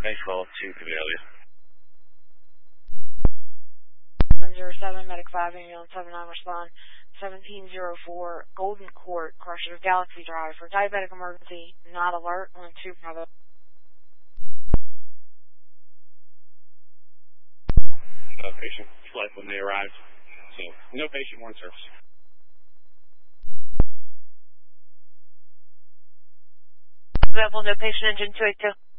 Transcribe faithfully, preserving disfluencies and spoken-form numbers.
Thanks, call to Camellia. seven zero seven, Medic five, ambulance seven nine, respond. seventeen oh four, Golden Court, Crusher, Galaxy Drive, for diabetic emergency, not alert, one two, bravo. No patient slept when they arrived, so no patient warrant service. Available, no patient, engine two eight two.